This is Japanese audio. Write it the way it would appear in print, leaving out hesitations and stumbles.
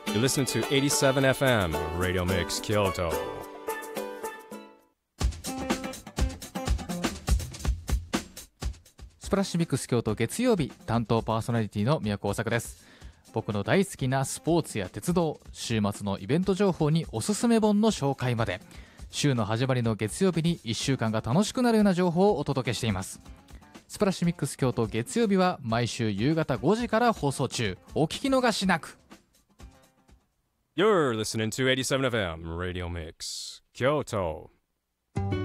You listen to 87FM Radio Mix Kyoto. スプラッシュミックス京都月曜日、担当パーソナリティの宮古大作です。僕の大好きなスポーツや鉄道、週末のイベント情報におすすめ本の紹介まで、週の始まりの月曜日に1週間が楽しくなるような情報をお届けしています。スプラッシュミックス京都月曜日は毎週夕方5時から放送中。お聞き逃しなく。 You're listening to 87FM Radio Mix Kyoto.